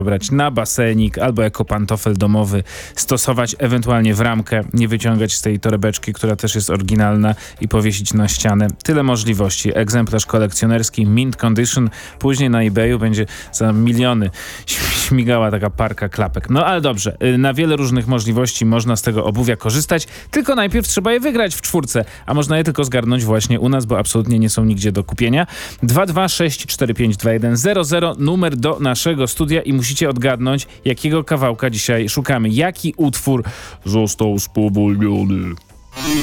brać na basenik albo jako pantofel domowy, stosować ewentualnie w ramkę, nie wyciągać z tej torebeczki, która też jest oryginalna i powiesić na ścianę. Tyle możliwości. Egzemplarz kolekcjonerski, mint condition. Później na eBayu będzie za miliony śmigała taka parka klapek. No ale dobrze, na wiele różnych możliwości można z tego obuwia korzystać, tylko najpierw trzeba je wygrać w czwórce, a można je tylko zgarnąć właśnie u nas, bo absolutnie nie są nigdzie do kupienia. 226452100 numer do naszego studia i musicie odgadnąć, jakiego kawałka dzisiaj szukamy. Jaki utwór został spowolniony.